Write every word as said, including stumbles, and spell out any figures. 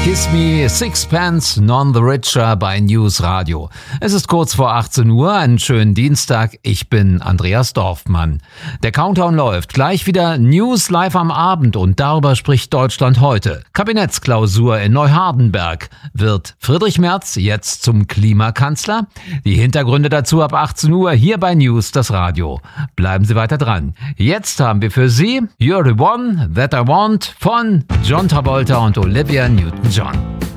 Kiss Me Sixpence, None the Richer bei News Radio. Es ist kurz vor achtzehn Uhr, einen schönen Dienstag. Ich bin Andreas Dorfmann. Der Countdown läuft. Gleich wieder News live am Abend und darüber spricht Deutschland heute. Kabinettsklausur in Neuhardenberg. Wird Friedrich Merz jetzt zum Klimakanzler? Die Hintergründe dazu ab achtzehn Uhr hier bei News, das Radio. Bleiben Sie weiter dran. Jetzt haben wir für Sie You're the One That I Want von John Travolta und Olivia Newton-John.